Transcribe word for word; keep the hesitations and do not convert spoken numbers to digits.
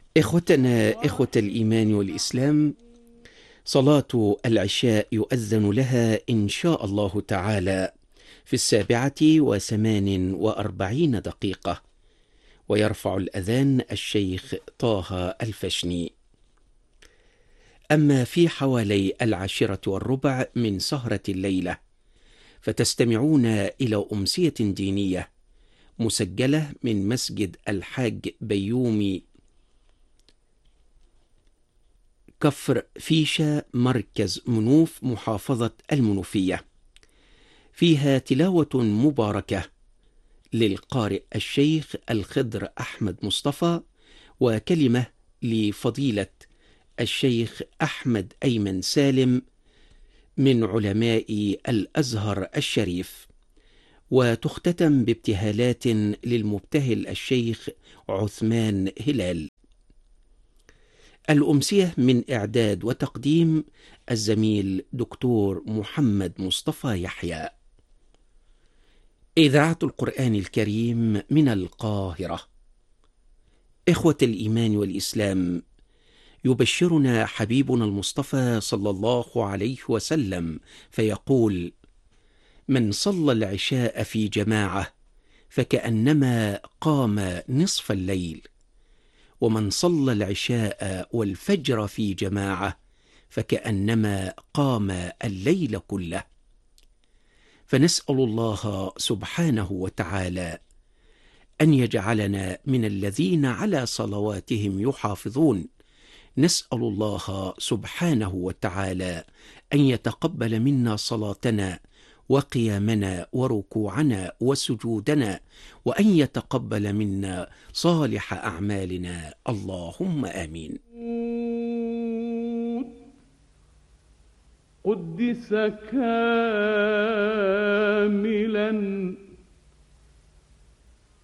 إخوتنا إخوة الإيمان والإسلام، صلاة العشاء يؤذن لها إن شاء الله تعالى في السابعة وثمان وأربعين دقيقة، ويرفع الأذان الشيخ طه الفشني. أما في حوالي العاشرة والربع من سهرة الليلة فتستمعون إلى أمسية دينية مسجلة من مسجد الحاج بيومي كفر فيشة، مركز منوف، محافظة المنوفية. فيها تلاوة مباركة للقارئ الشيخ الخضر أحمد مصطفى، وكلمة لفضيلة الشيخ أحمد أيمن سالم من علماء الأزهر الشريف، وتختتم بابتهالات للمبتهل الشيخ عثمان هلال. الأمسية من إعداد وتقديم الزميل دكتور محمد مصطفى يحيى. إذاعة القرآن الكريم من القاهرة. إخوة الإيمان والإسلام، يبشرنا حبيبنا المصطفى صلى الله عليه وسلم فيقول: من صلى العشاء في جماعة فكأنما قام نصف الليل، ومن صلى العشاء والفجر في جماعة فكأنما قام الليل كله. فنسأل الله سبحانه وتعالى أن يجعلنا من الذين على صلواتهم يحافظون. نسأل الله سبحانه وتعالى أن يتقبل منا صلاتنا وقيامنا وركوعنا وسجودنا، وأن يتقبل منا صالح أعمالنا، اللهم آمين. قدس كان